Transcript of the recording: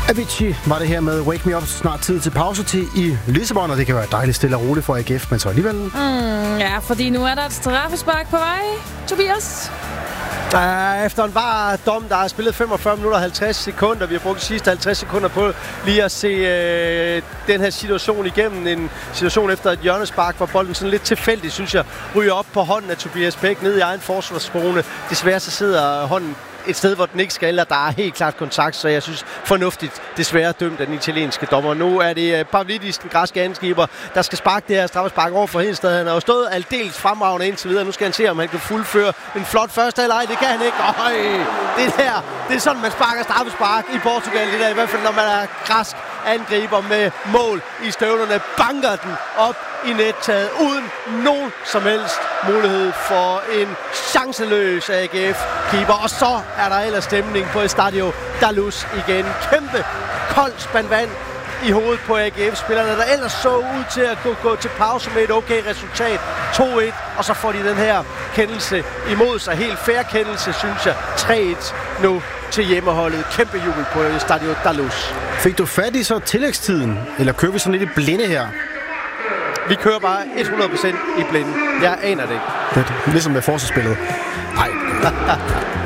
Avicii var det her med Wake Me Up. Snart tid til pausetid i Lissabon, og det kan være dejligt stille og roligt for AGF, men så alligevel... Ja, fordi nu er der et straffespark på vej, Tobias. Efter en var dom, der har spillet 45 minutter og 50 sekunder. Vi har brugt de sidste 50 sekunder på lige at se den her situation igennem. En situation efter et hjørnespark, hvor bolden sådan lidt tilfældigt, synes jeg, ryger op på hånden af Tobias Bæk ned i egen forsvarszone. Desværre så sidder hånden et sted, hvor den ikke skal, og der er helt klart kontakt, så jeg synes fornuftigt desværre dømt af den italienske dommer. Nu er det Pavlidis, den græske angriber, der skal sparke det her straffespark over for Hedensted. Han har jo stået aldeles fremragende indtil videre. Nu skal han se, om han kan fuldføre en flot første halvleg. Det kan han ikke. Det er sådan, man sparker straffespark i Portugal. Det der, i hvert fald, når man er græsk angriber med mål i støvlerne, banker den op i nettaget uden nogen som helst mulighed for en chanceløs AGF-keeper. Og så er der ellers stemning på Estadio da Luz igen. Kæmpe kold spand vand i hovedet på AGF-spillerne, der ellers så ud til at gå til pause med et okay resultat. 2-1, og så får de den her kendelse imod sig. Helt fair kendelse, synes jeg. 3-1 nu til hjemmeholdet. Kæmpe jubel på Estadio da Luz. Fik du fat i så tillægstiden, eller kører vi sådan lidt i blinde her? Vi kører bare 100% i blinde. Jeg aner det ikke. Det er ligesom med forsvarsspillet. Nej.